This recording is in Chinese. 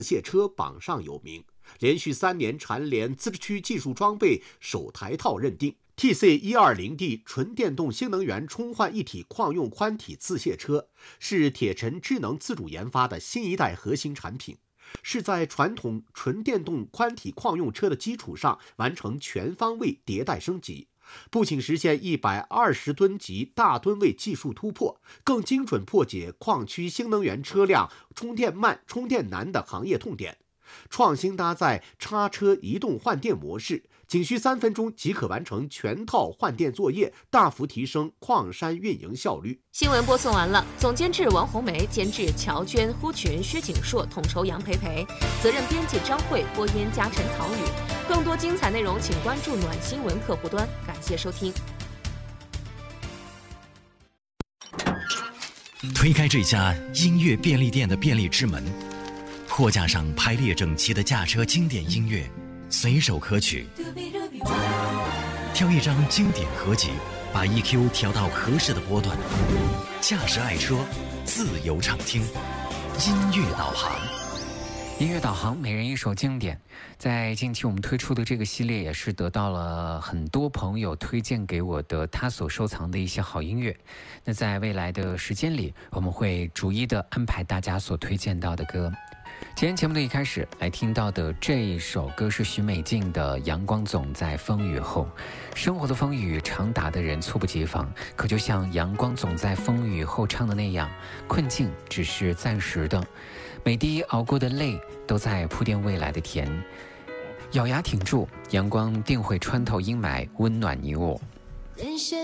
械车榜上有名，连续3年蝉联自治区技术装备首台套认定。TC120D 纯电动新能源充换一体矿用宽体自卸车是铁城智能自主研发的新一代核心产品，是在传统纯电动宽体矿用车的基础上完成全方位迭代升级，不仅实现120吨级大吨位技术突破，更精准破解矿区新能源车辆充电慢、充电难的行业痛点。创新搭载插车移动换电模式，仅需3分钟即可完成全套换电作业，大幅提升矿山运营效率。 新闻播送完了，总监制王红梅，监制乔娟、呼群、薛景硕，统筹杨培培，责任编辑张慧，播音嘉晨、曹宇。更多精彩内容，请关注暖新闻客户端。感谢收听。 推开这家音乐便利店的便利之门，货架上排列整齐的驾车经典音乐，随手可取。挑一张经典合集，把 EQ 调到合适的波段，驾驶爱车，自由畅听，音乐导航。 音乐导航，每人一首经典。在近期我们推出的这个系列，也是得到了很多朋友推荐给我的他所收藏的一些好音乐。那在未来的时间里，我们会逐一的安排大家所推荐到的歌。今天节目的一开始来听到的这一首歌是许美静的《阳光总在风雨后》。生活的风雨常打的人猝不及防，可就像阳光总在风雨后唱的那样，困境只是暂时的，每滴熬过的泪都在铺垫未来的甜。咬牙挺住，阳光定会穿透阴霾，温暖你我。